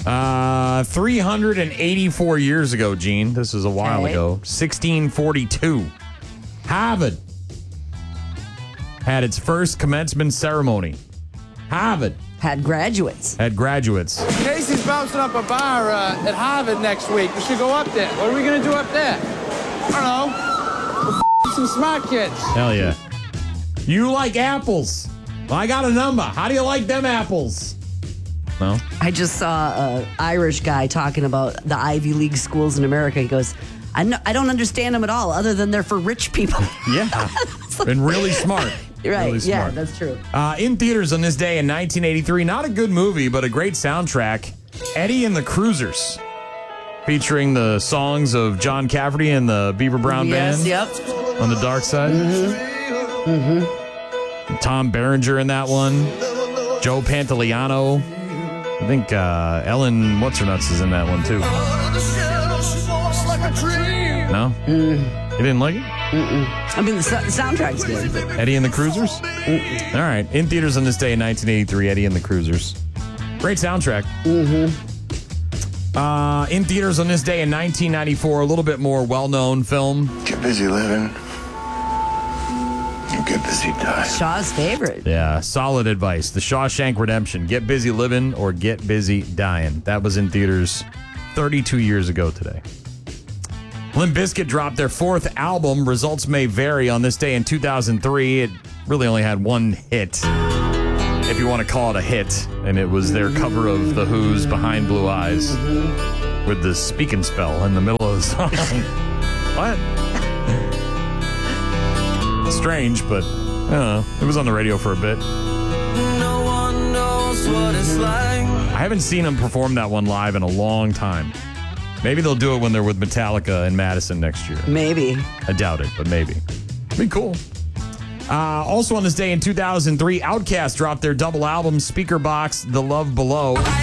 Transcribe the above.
384 years ago, Gene. This is a while Okay. ago. 1642. Harvard had its first commencement ceremony. Harvard Had graduates. had graduates. Casey's bouncing up a bar at Harvard next week. We should go up there. What are we going to do up there? I don't know. We'll some smart kids. Hell yeah. You like apples. Well, I got a number. How do you like them apples? No? I just saw an Irish guy talking about the Ivy League schools in America. He goes, I don't understand them at all, other than they're for rich people. Yeah. And really smart. Right, Really yeah, smart. that's true. In theaters on this day in 1983, not a good movie, but a great soundtrack. Eddie and the Cruisers, featuring the songs of John Cafferty and the Beaver Brown Yes, Band yep. on the dark side. Tom Berenger in that one. Joe Pantoliano. I think Ellen What's-Her-Nuts is in that one, too. No? You didn't like it? I mean, the soundtrack's good. But Eddie and the Cruisers? All right. In theaters on this day in 1983, Eddie and the Cruisers. Great soundtrack. In theaters on this day in 1994, a little bit more well-known film. Get busy living. You get busy dying. Shaw's favorite. Yeah, solid advice. The Shawshank Redemption. Get busy living or get busy dying. That was in theaters 32 years ago today. Limp Bizkit dropped their fourth album. Results may vary on this day in 2003. It really only had one hit, if you want to call it a hit, and it was their cover of The Who's Behind Blue Eyes with the speaking spell in the middle of the song. What? Strange, but I don't know. It was on the radio for a bit. No one knows what it's like. I haven't seen them perform that one live in a long time. Maybe they'll do it when they're with Metallica in Madison next year. Maybe. I doubt it, but maybe. Be cool. Also on this day in 2003, Outkast dropped their double album, Speaker Box, The Love Below.